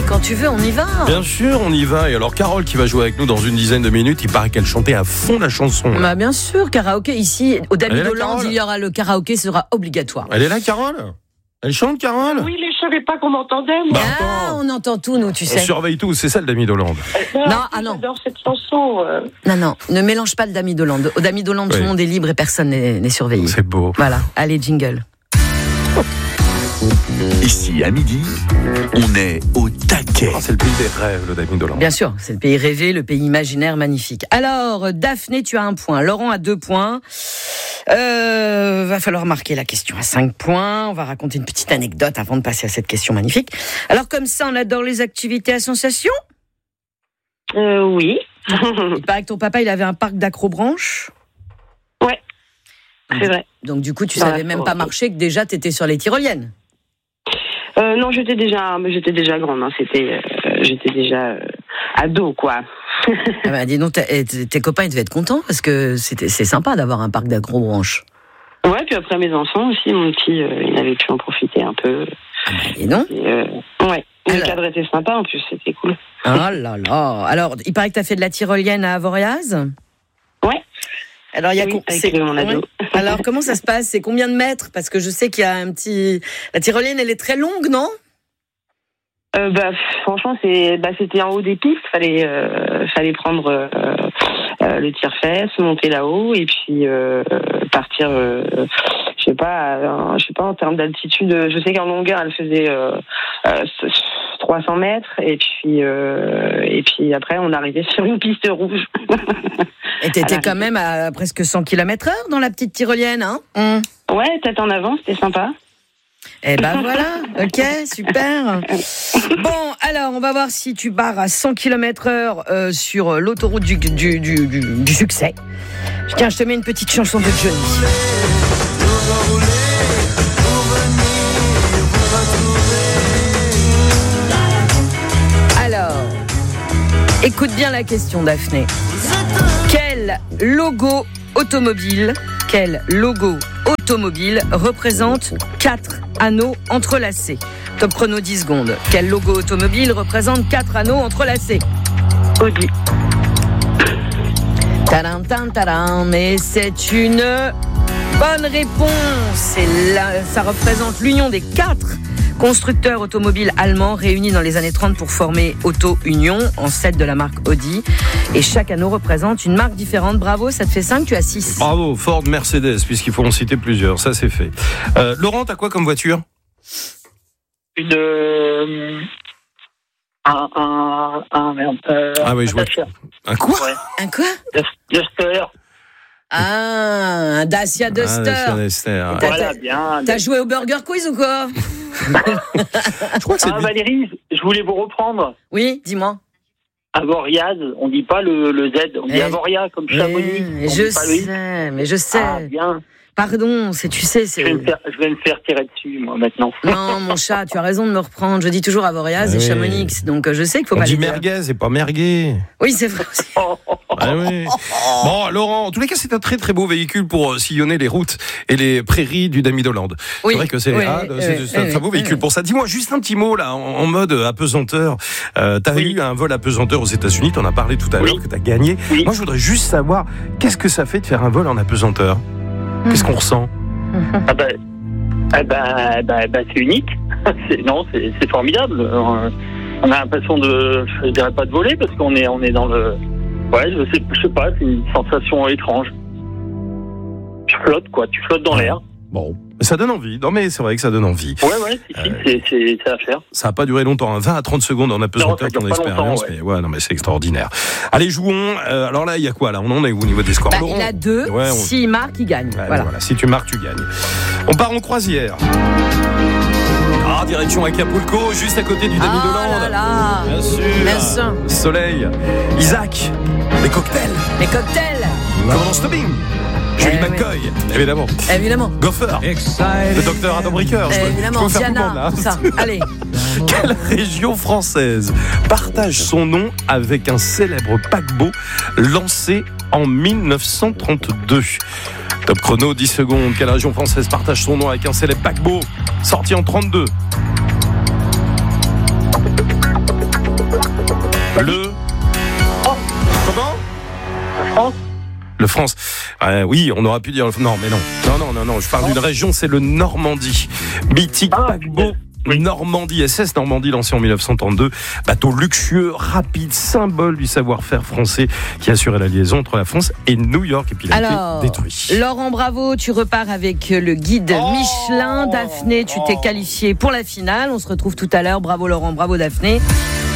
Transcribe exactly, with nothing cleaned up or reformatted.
quand tu veux, on y va. Bien sûr, on y va. Et alors, Carole qui va jouer avec nous dans une dizaine de minutes, il paraît qu'elle chantait à fond la chanson. Bah, bien sûr, karaoké. Ici, au Damy là, Doland, il y aura le karaoké, sera obligatoire. Elle est là, Carole ? Elle chante, Carole ? Oui, mais je savais pas qu'on m'entendait, moi. Bah, Ah, on entend tout, nous, tu on sais. surveille tout, c'est ça le Damy Doland. Non, Non, ah non. J'adore cette chanson. euh. Non, non, ne mélange pas le Damy Doland. Au Damy Doland, tout Oui. le monde est libre et personne n'est, n'est surveillé. C'est beau. Voilà, allez, jingle. Ici, à midi, on est au taquet. Oh, c'est le pays des rêves, le Damy Doland. Bien sûr, c'est le pays rêvé, le pays imaginaire magnifique. Alors, Daphné, tu as un point. Laurent a deux points. Euh, va falloir marquer la question à cinq points. On va raconter une petite anecdote avant de passer à cette question magnifique. Alors, comme ça, on adore les activités à sensation. Euh, oui. Il paraît que ton papa, il avait un parc d'accrobranche. Ouais, c'est vrai. Donc, du coup, tu Dans savais la même forêt. pas marcher, que déjà, t'étais sur les tyroliennes. Euh, non, j'étais déjà, mais j'étais déjà grande. Hein. C'était, euh, j'étais déjà euh, ado, quoi. Ah bah, dis donc, tes, tes copains, ils devaient être contents parce que c'était, c'est sympa d'avoir un parc d'accrobranche. Ouais, puis après mes enfants aussi, mon petit, euh, il avait pu en profiter un peu. Ah bah, dis donc. Et, euh, ouais, le Alors. cadre était sympa en plus, c'était cool. Oh là là. Alors, il paraît que tu as fait de la tyrolienne à Avoriaz. Ouais. Alors, il y a Oui, con- avec c'est- mon ado. ouais. Alors, comment ça se passe ? C'est combien de mètres ? Parce que je sais qu'il y a un petit. La tyrolienne, elle est très longue, non ? Euh, bah, franchement, c'est, bah, c'était en haut des pistes. Fallait, euh, fallait prendre euh, euh, le tire-fesse, monter là-haut et puis euh, partir. Euh, je sais pas, euh, je sais pas en termes d'altitude. Je sais qu'en longueur, elle faisait euh, euh, trois cents mètres et puis euh, et puis après, on arrivait sur une piste rouge. Et t'étais Alors, quand même à presque cent kilomètres heure dans la petite tyrolienne, hein ? Hum. Ouais, tête en avant, c'était sympa. Eh ben voilà, ok, super. Bon, alors, on va voir si tu barres à cent kilomètres heure euh, sur l'autoroute du, du, du, du, du succès. Tiens, je te mets une petite chanson de Johnny. Alors, écoute bien la question, Daphné. Quel logo automobile, quel logo automobile représente quatre anneaux entrelacés ? Top chrono dix secondes. Quel logo automobile représente quatre anneaux entrelacés ? Audi. Tadam, tadam, tadam. Et c'est une bonne réponse. C'est là, ça représente l'union des quatre constructeurs automobiles allemands réunis dans les années trente pour former Auto Union, ancêtre de la marque Audi. Et chaque anneau représente une marque différente. Bravo, ça te fait cinq, tu as six. Bravo, Ford, Mercedes, puisqu'il faut en citer plusieurs. Ça, c'est fait. Euh, Laurent, t'as quoi comme voiture ? Une. Euh, un. Un. Un. Merde. Euh, Ah oui, je vois. Dacia. Un quoi ? Ouais. Un quoi ? Duster. Ah, un Dacia Duster. Ah, Duster. T'as- Voilà, bien. T'as joué au Burger Quiz ou quoi ? Je crois que c'est Ah, Valérie, je voulais vous reprendre. Oui, dis-moi. Avoriaz, on dit pas le, le Z, on dit Eh, Avoria, comme Chamonix. Eh, on je dit pas le I. sais, mais je sais. Ah, bien. Pardon, c'est, tu sais, Je c'est... vais, me faire, je vais me faire tirer dessus, moi, maintenant. Non, mon chat, tu as raison de me reprendre. Je dis toujours Avoriaz Ah et oui. Chamonix, donc euh, je sais qu'il faut On pas dit les dire. merguez et pas merguez. Oui, c'est vrai aussi. Ah oui. Bon, Laurent, en tous les cas, c'est un très très beau véhicule pour euh, sillonner les routes et les prairies du Damy Doland. Oui, C'est vrai que c'est, oui, ah, c'est, oui, c'est un oui, très beau oui, véhicule oui. pour ça. Dis-moi juste un petit mot là, en, en mode apesanteur. Euh, t'as Oui. eu un vol apesanteur aux États-Unis, t'en as parlé tout à Oui. l'heure, que t'as gagné. Oui. Moi, je voudrais juste savoir, qu'est-ce que ça fait de faire un vol en apesanteur ? Qu'est-ce qu'on ressent ? Ah ben, ah ben, ben, ben, c'est unique. C'est, non, c'est, c'est formidable. Euh, On a l'impression de, je dirais pas de voler, parce qu'on est, on est dans le... Ouais, je sais, je sais pas, c'est une sensation étrange. Tu flottes, quoi, tu flottes dans Ouais. l'air. Bon, ça donne envie. Non, mais c'est vrai que ça donne envie. Ouais, ouais, si, si, c'est, c'est, c'est à faire. Ça n'a pas duré longtemps, hein. vingt à trente secondes en apesanteur, Non, ça dure ton pas expérience. longtemps, ouais. Mais ouais, non, mais c'est extraordinaire. Allez, jouons. Euh, alors là, il y a quoi là ? On en est où au niveau des scores ? Bah, Laurent il a deux. Ouais, on- S'il marque, il gagne. Ouais, voilà. voilà. Si tu marques, tu gagnes. On part en croisière. Ah, direction Acapulco, juste à côté du Damy Ah Doland. là là. Bien sûr. Bien sûr. Soleil. Isaac. Les cocktails. Les cocktails, Commandant Stubbing. Julie Eh oui. McCoy. Évidemment. évidemment. Gopher. Le docteur Adam Ricoeur. Je peux- je Évidemment, peux faire tout le Diana, monde, là. tout ça. Allez. Quelle région française partage son nom avec un célèbre paquebot lancé en mille neuf cent trente-deux ? Top chrono, dix secondes. Quelle région française partage son nom avec un célèbre paquebot sorti en trente-deux ? Le. Comment ? La France. Le France. Euh, oui, on aurait pu dire. Non, mais non. Non, non, non, non. Je parle d'une région, c'est le Normandie. Mythique Ah, paquebot. oui. Normandie, S S Normandie, lancé en dix-neuf cent trente-deux. Bateau luxueux, rapide, symbole du savoir-faire français qui assurait la liaison entre la France et New York. Et puis il a Alors, été détruit. Laurent, bravo, tu repars avec le guide Oh Michelin. Daphné, tu t'es qualifié pour la finale. On se retrouve tout à l'heure. Bravo Laurent, bravo Daphné.